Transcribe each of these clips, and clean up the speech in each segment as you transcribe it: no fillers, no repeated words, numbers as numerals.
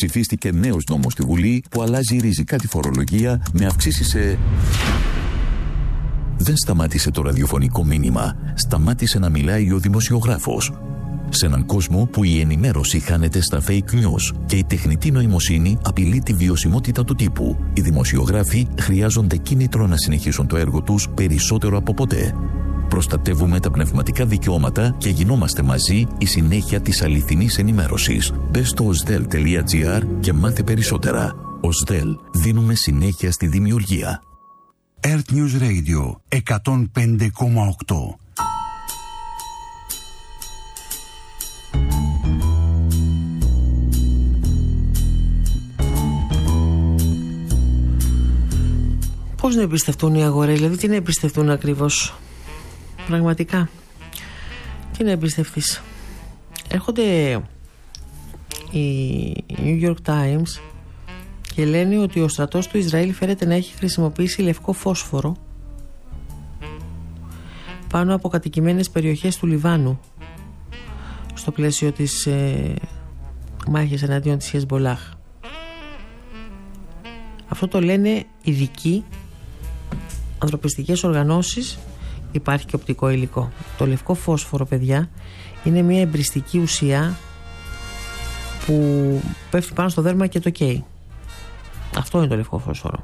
ψηφίστηκε νέος νόμος στη Βουλή που αλλάζει ριζικά τη φορολογία με αυξήσεις σε... Δεν σταμάτησε το ραδιοφωνικό μήνυμα. Σταμάτησε να μιλάει ο δημοσιογράφος. Σε έναν κόσμο που η ενημέρωση χάνεται στα fake news και η τεχνητή νοημοσύνη απειλεί τη βιωσιμότητα του τύπου, οι δημοσιογράφοι χρειάζονται κίνητρο να συνεχίσουν το έργο τους περισσότερο από ποτέ. Προστατεύουμε τα πνευματικά δικαιώματα και γινόμαστε μαζί η συνέχεια της αληθινής ενημέρωσης. Μπες στο osdel.gr και μάθε περισσότερα. Osdel, δίνουμε συνέχεια στη δημιουργία. Earth News Radio 105,8. Πώς να εμπιστευτούν οι αγορές, δηλαδή τι να εμπιστευτούν ακριβώς, πραγματικά, τι να εμπιστευτείς. Έρχονται οι New York Times και λένε ότι ο στρατός του Ισραήλ φέρεται να έχει χρησιμοποιήσει λευκό φόσφορο πάνω από κατοικημένες περιοχές του Λιβάνου στο πλαίσιο της μάχης εναντίον της Χεσμπολάχ. Αυτό το λένε ειδικοί, ανθρωπιστικές οργανώσεις. Υπάρχει και οπτικό υλικό. Το λευκό φόσφορο, παιδιά, είναι μια εμπριστική ουσία που πέφτει πάνω στο δέρμα και το καίει. Αυτό είναι το λευκό φόσφορο.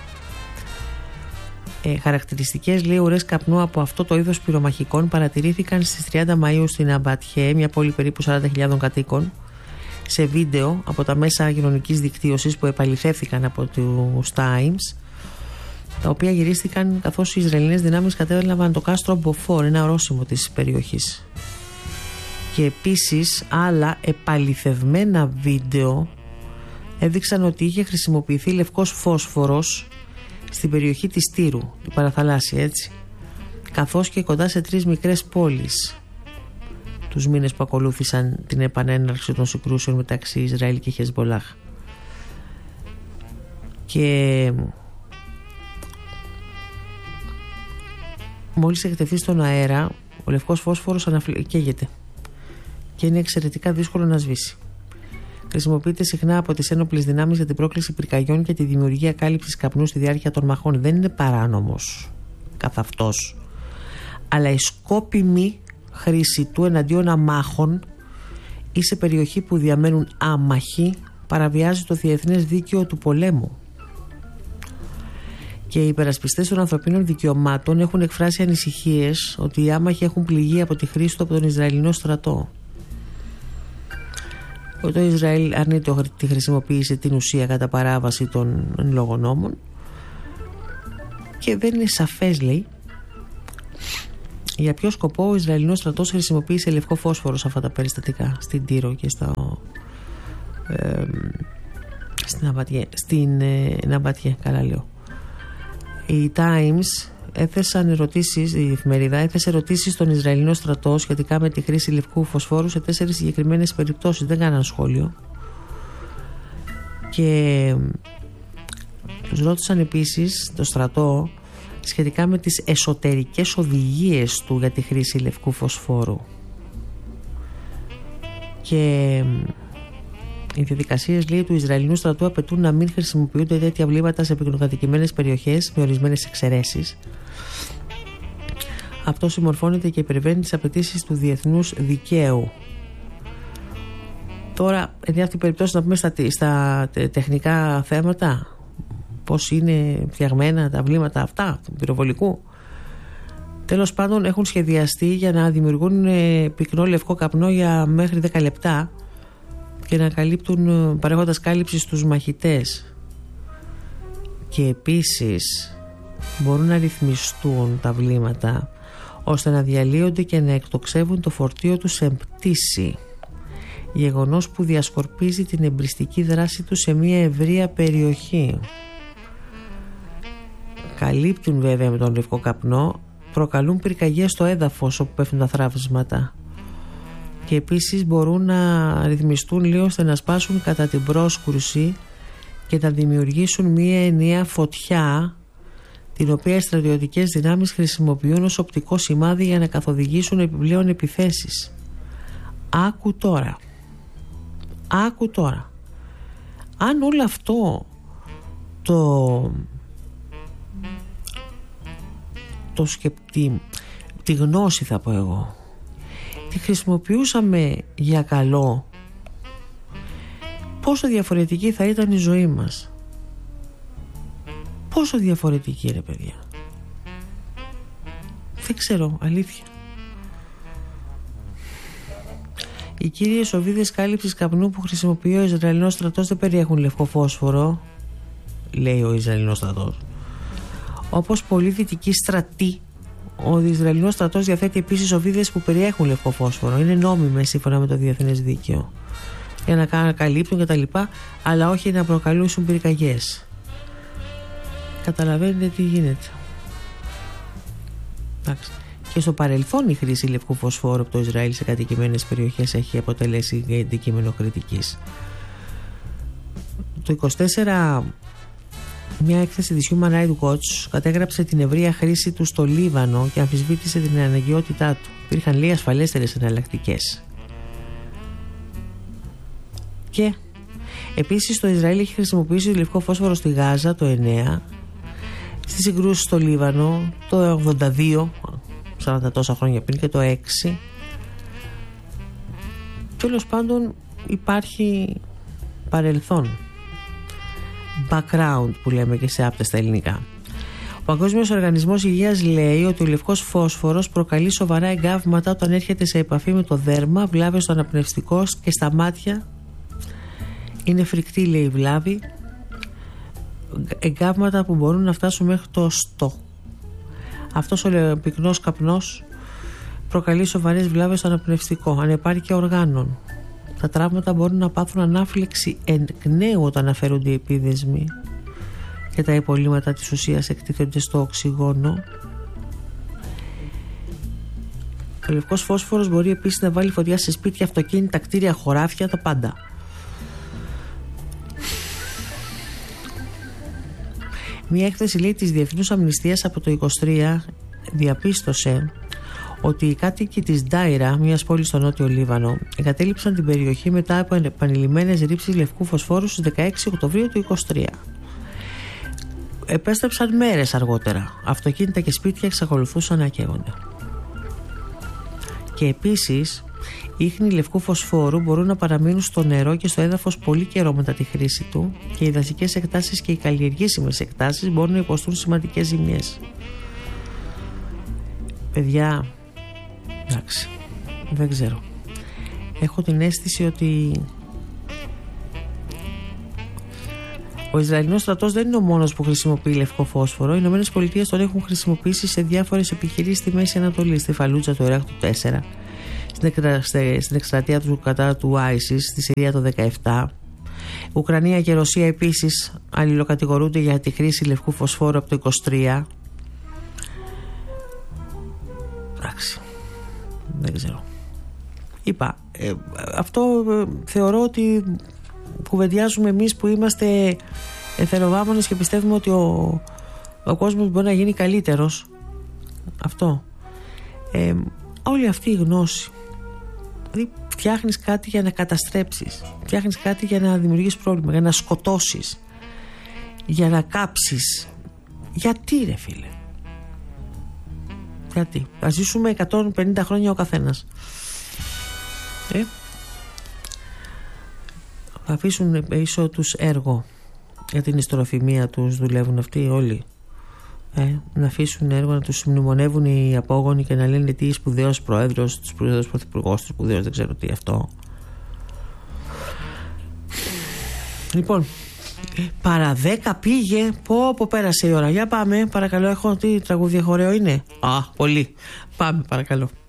Χαρακτηριστικές, λέει, ουρές καπνού από αυτό το είδος πυρομαχικών παρατηρήθηκαν στις 30 Μαΐου στην Αμπατιέ, μια πόλη περίπου 40.000 κατοίκων, σε βίντεο από τα μέσα κοινωνικής δικτύωσης που επαληθεύθηκαν από τους Times, τα οποία γυρίστηκαν καθώς οι Ισραηλινές δυνάμεις κατέλαβαν το κάστρο Μποφόρ, ένα ορόσημο της περιοχής. Και επίσης άλλα επαληθευμένα βίντεο έδειξαν ότι είχε χρησιμοποιηθεί λευκός φόσφορος στην περιοχή της Τύρου, την παραθαλάσσια, έτσι, καθώς και κοντά σε 3 μικρές πόλεις τους μήνες που ακολούθησαν την επανέναρξη των συγκρούσεων μεταξύ Ισραήλ και Χεσμπολάχ. Και μόλις εκτεθεί στον αέρα, ο λευκός φόσφορος καίγεται και είναι εξαιρετικά δύσκολο να σβήσει. Χρησιμοποιείται συχνά από τις ένοπλες δυνάμεις για την πρόκληση πυρκαγιών και τη δημιουργία κάλυψης καπνού στη διάρκεια των μαχών. Δεν είναι παράνομος καθ' αυτός, αλλά η σκόπιμη χρήση του εναντίον αμάχων ή σε περιοχή που διαμένουν άμαχοι παραβιάζει το διεθνές δίκαιο του πολέμου. Και οι υπερασπιστές των ανθρωπίνων δικαιωμάτων έχουν εκφράσει ανησυχίες ότι οι άμαχοι έχουν πληγεί από τη χρήση του από τον Ισραηλινό στρατό. Το Ισραήλ αρνείται τη χρησιμοποίηση την ουσία κατά παράβαση των εν λόγω νόμων και δεν είναι σαφές, λέει, για ποιο σκοπό ο Ισραηλινός στρατός χρησιμοποίησε λευκό φόσφορο σε αυτά τα περιστατικά στην Τύρο και στην Αμπατιέ, καλά λέω. Οι Times έθεσαν ερωτήσεις, η εφημερίδα έθεσε ερωτήσεις στον Ισραηλινό στρατό σχετικά με τη χρήση λευκού φωσφόρου σε 4 συγκεκριμένες περιπτώσεις. Δεν κάναν σχόλιο. Και τους ρώτησαν επίσης το στρατό σχετικά με τις εσωτερικές οδηγίες του για τη χρήση λευκού φωσφόρου. Και οι διαδικασίες, λέει, του Ισραηλινού στρατού απαιτούν να μην χρησιμοποιούνται τέτοια βλήματα σε πυκνοκατοικημένες περιοχές με ορισμένες εξαιρέσεις. Αυτό συμμορφώνεται και υπερβαίνει τις απαιτήσεις του διεθνούς δικαίου. Τώρα, εν αυτή περιπτώσει, να πούμε στα τεχνικά θέματα, πώς είναι φτιαγμένα τα βλήματα αυτά του πυροβολικού. Τέλος πάντων, έχουν σχεδιαστεί για να δημιουργούν πυκνό λευκό καπνό για μέχρι 10 λεπτά και να καλύπτουν, παρέχοντας κάλυψη στους μαχητές. Και επίσης μπορούν να ρυθμιστούν τα βλήματα ώστε να διαλύονται και να εκτοξεύουν το φορτίο τους σε πτήση, γεγονός που διασκορπίζει την εμπριστική δράση του σε μια ευρεία περιοχή. Καλύπτουν βέβαια με τον λευκό καπνό, προκαλούν πυρκαγιές στο έδαφος όπου πέφτουν τα θραύσματα και επίσης μπορούν να ρυθμιστούν λίγο ώστε να σπάσουν κατά την πρόσκρουση και να δημιουργήσουν μια ενιαία φωτιά, την οποία οι στρατιωτικές δυνάμεις χρησιμοποιούν ως οπτικό σημάδι για να καθοδηγήσουν επιπλέον επιθέσεις. Άκου τώρα. Αν όλο αυτό τη γνώση, θα πω εγώ, τη χρησιμοποιούσαμε για καλό, πόσο διαφορετική θα ήταν η ζωή μας. Πόσο διαφορετική, ρε παιδιά. Δεν ξέρω, αλήθεια. Οι κύριες σοβίδες κάλυψης καπνού που χρησιμοποιεί ο Ισραηλινός στρατός δεν περιέχουν λευκό φόσφορο, λέει ο Ισραηλινός στρατός. Όπως πολλοί δυτικοί στρατοί, ο Ισραηλινός στρατός διαθέτει επίσης σοβίδες που περιέχουν λευκό φόσφορο. Είναι νόμιμες σύμφωνα με το διεθνές δίκαιο, για να καλύπτουν κτλ., αλλά όχι να προκαλούσουν πυρκαγιές. Καταλαβαίνετε τι γίνεται. Εντάξει. Και στο παρελθόν η χρήση λευκού φωσφόρου από το Ισραήλ σε κατοικημένες περιοχές έχει αποτελέσει αντικείμενο κριτικής. Το 24, μια έκθεση της Human Rights Watch κατέγραψε την ευρεία χρήση του στο Λίβανο και αμφισβήτησε την αναγκαιότητά του. Υπήρχαν λίγες ασφαλέστερες εναλλακτικές. Και επίσης το Ισραήλ έχει χρησιμοποιήσει λευκό φόσφορο στη Γάζα το 9, στις συγκρούσεις στο Λίβανο το 82, 40 τόσα χρόνια πριν, και το 6. Τέλος πάντων υπάρχει παρελθόν, background που λέμε και σε άπτεστα ελληνικά. Ο Παγκόσμιος Οργανισμός Υγείας λέει ότι ο λευκός φόσφορος προκαλεί σοβαρά εγκάβματα όταν έρχεται σε επαφή με το δέρμα, βλάβες στο αναπνευστικό και στα μάτια. Είναι φρικτή, λέει, η βλάβη. Εγκάβματα που μπορούν να φτάσουν μέχρι το στό. Αυτός ο πυκνός καπνός προκαλεί σοβαρές βλάβες στο αναπνευστικό, ανεπάρκεια οργάνων. Τα τραύματα μπορούν να πάθουν ανάφλεξη εκ νέου όταν αφαιρούνται οι επίδεσμοι και τα υπολείμματα της ουσίας εκτίθενται στο οξυγόνο. Ο λευκός φόσφορος μπορεί επίσης να βάλει φωτιά σε σπίτια, αυτοκίνητα, κτίρια, χωράφια, τα πάντα. Μια έκθεση, λέει, της Διεθνούς Αμνηστίας από το 23 διαπίστωσε ότι οι κάτοικοι της Ντάιρα, μιας πόλης στο νότιο Λίβανο, εγκατέλειψαν την περιοχή μετά από επανειλημμένες ρήψεις λευκού φωσφόρου στις 16 Οκτωβρίου του 23. Επέστρεψαν μέρες αργότερα. Αυτοκίνητα και σπίτια εξακολουθούσαν να καίγονται. Και επίσης, ίχνη λευκού φωσφόρου μπορούν να παραμείνουν στο νερό και στο έδαφος πολύ καιρό μετά τη χρήση του και οι δασικές εκτάσεις και οι καλλιεργήσιμες εκτάσεις μπορούν να υποστούν σημαντικές ζημιές. Παιδιά, εντάξει, δεν ξέρω. Έχω την αίσθηση ότι ο Ισραηλινός στρατός δεν είναι ο μόνος που χρησιμοποιεί λευκό φόσφορο. Οι ΗΠΑ τον έχουν χρησιμοποιήσει σε διάφορες επιχειρήσεις στη Μέση Ανατολή, στη Φαλούτσα του Ιράκ του 4, στην εκστρατεία του κατά του ISIS στη Συρία το 17. Ουκρανία και Ρωσία επίσης αλληλοκατηγορούνται για τη χρήση λευκού φωσφόρου από το 23. Εντάξει, δεν ξέρω. Είπα, αυτό θεωρώ ότι κουβεντιάζουμε εμείς που είμαστε εθεροβάμονες και πιστεύουμε ότι ο κόσμος μπορεί να γίνει καλύτερος. Αυτό. Όλη αυτή η γνώση. Δηλαδή φτιάχνεις κάτι για να καταστρέψεις, φτιάχνεις κάτι για να δημιουργήσεις πρόβλημα, για να σκοτώσεις, για να κάψεις. Γιατί, ρε φίλε? Γιατί? Θα ζήσουμε 150 χρόνια ο καθένας. Θα αφήσουν πίσω τους έργο. Για την ιστροφημία τους δουλεύουν αυτοί όλοι. Να αφήσουν έργο, να τους μνημονεύουν οι απόγονοι και να λένε τι σπουδαίος πρόεδρος, σπουδαίος πρωθυπουργός, σπουδαίος δεν ξέρω τι αυτό. Λοιπόν, παρά 10 πήγε. Πω πέρασε η ώρα. Για πάμε, παρακαλώ. Έχω τι τραγούδια χορέο είναι? Πολύ. Πάμε, παρακαλώ.